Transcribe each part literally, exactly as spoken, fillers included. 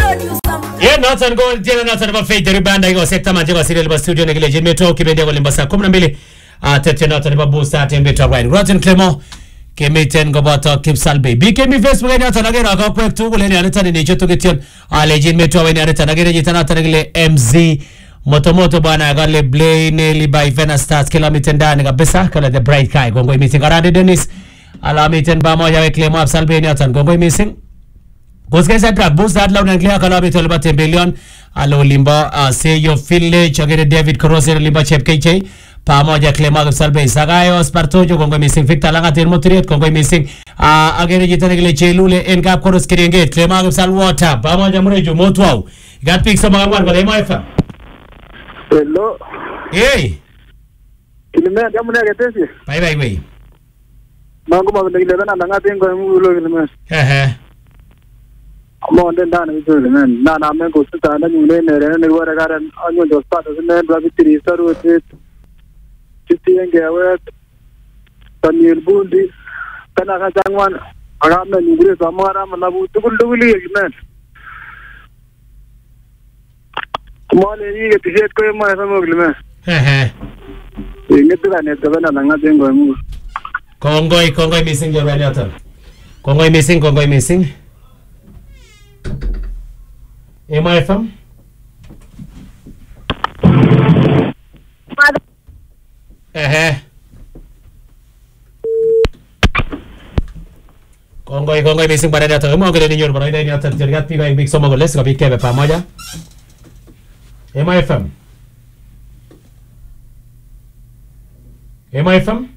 Yeah, nothing going to nothing about faith. The band I go set time and serial studio negligent me talk kibende kwa limbasa kumi na mbili atete nothing about booster tembe to right. Rotten Clement Kemiten gobato Kipsalbe. Bikemi Facebook ni atanagera kwa kwa tugule ni anatani ni chetu kition alejin meto weni anatanagera jitana tanagile M Z motomoto bana gale Blaine liba Ivana Stars kilomita ndani kabisa kala the bright guy gongo missing Arade Dennis alamiten ba moja we Clement Kipsalbe ni atan gongo missing Koskesa track boost that loud and clear kala bitu liba tembilion alo limba uh, Seyo Village agere David Cross limba Chep K J pamoja Clement Kipsalbe Sagayo Spartojo gongo missing Victor Langatir Motriet gongo missing uh, agere jitana gile Chelule Engap Koros Kirenge Clement Kipsalbe Water pamoja Murejo Motwau got pick some magwan kwa M F M. Hello. Hey. Kilime jamu ne getesi. Bye bye bye. Mangu magende gile na nanga tengo mulo kilime. He he. Mo nden dana bitule men. Na na men ko sita na nyune ne ne ne wara garan anyo do spata ne bra bitri saru te. Titi enge awe Daniel Bundi. Kana ka jangwan agam na nyugre samara malabu tukul tukuli men. Mole ni ke tijet ko ma samo glime. He he. Ingetra ne tabana nanga tengo mu. Kongoi kongoi missing your radio. Kongoi missing kongoi missing. M F M. He he. Kongoi kongoi missing pada radio. Mo ngene ni nyor pada radio terjegat pi big somo goles ko big kebe pamoja. M I F M. M I F M.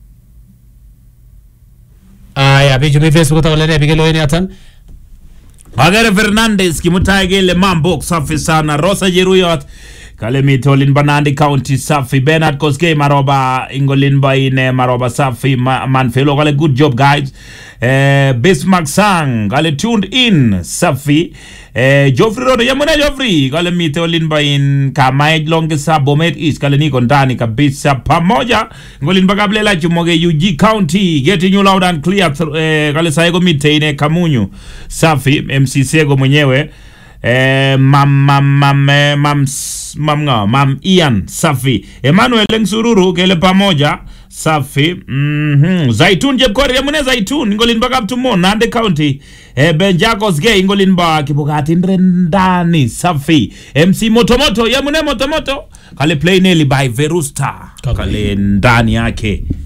Aya, biju mi Facebook tawalene bigelo ni atan. Agere Fernandez kimutage le mambo safi sana Rosa Jeruyot kale mitolin Banandi County safi Bernard Koske maroba ingolin baine maroba safi ma, manfelo kale good job guys. Eh, Bismarck Sang kale tuned in safi. Eh, Joffrey Rodo yamuna Joffrey kale mitolin bain Kamai Longesa Bomet East kale niko ndani kabisa pamoja ingolin bagablela chumoge U G County getting you loud and clear. Eh, kale saego miteine Kamunyu safi M C Sego mwenyewe. Eh, mam mam mam mam mam nga mam Ian safi Emmanuel Ngsururu kele pamoja safi mhm Zaitun Jepkori yamune Zaitun ngolin back up to Mo Nande County. Eh, Benjakos Gay ngolin ba kibugati ndani safi M C Motomoto yamune Motomoto kale play Nelly by Verusta kale ndani yake